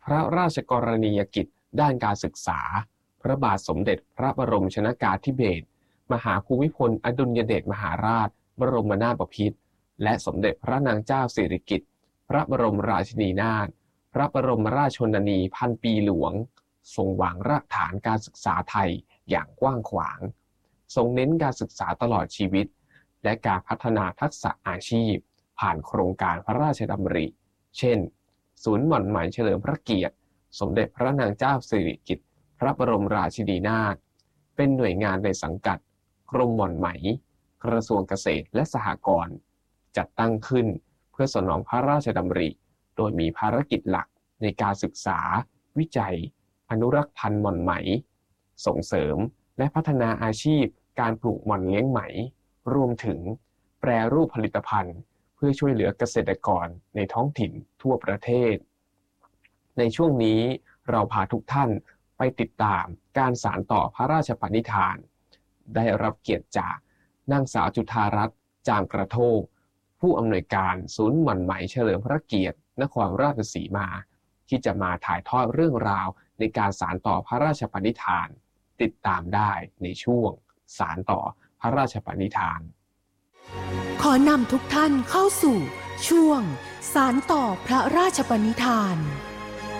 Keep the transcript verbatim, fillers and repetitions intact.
พระราชกรณียกิจด้านการศึกษาพระบาทสมเด็จพระบรมชนกาธิเบศรมหาภูมิพลอดุลยเดชมหาราชบรมนาถบพิตรและสมเด็จพระนางเจ้าสิริกิติ์พระบรมราชินีนาถพระบรมราชชนนีพันปีหลวงทรงวางรากฐานการศึกษาไทยอย่างกว้างขวางทรงเน้นการศึกษาตลอดชีวิตและการพัฒนาทักษะอาชีพผ่านโครงการพระราชดำริเช่นศูนย์หม่อนไหมเฉลิมพระเกียรติสมเด็จพระนางเจ้าสิริกิติ์พระบรมราชินีนาถเป็นหน่วยงานในสังกัดกรมหม่อนไหมกระทรวงเกษตรและสหกรณ์จัดตั้งขึ้นเพื่อสนองพระราชดำริโดยมีภารกิจหลักในการศึกษาวิจัยอนุรักษ์พันธุ์หม่อนไหมส่งเสริมและพัฒนาอาชีพการปลูกหม่อนเลี้ยงไหมรวมถึงแปรรูปผลิตภัณฑ์เพื่อช่วยเหลือเกษตรกรในท้องถิ่นทั่วประเทศในช่วงนี้เราพาทุกท่านไปติดตามการสานต่อพระราชปณิธานได้รับเกียรติจากนางสาวจุฑารัตน์จามกระโทกผู้อำนวยการศูนย์หม่อนไหมเฉลิมพระเกียรตินครราชสีมาที่จะมาถ่ายทอดเรื่องราวในการสานต่อพระราชปณิธานติดตามได้ในช่วงสานต่อพระราชปณิธานขอนำทุกท่านเข้าสู่ช่วงสานต่อพระราชปณิธาน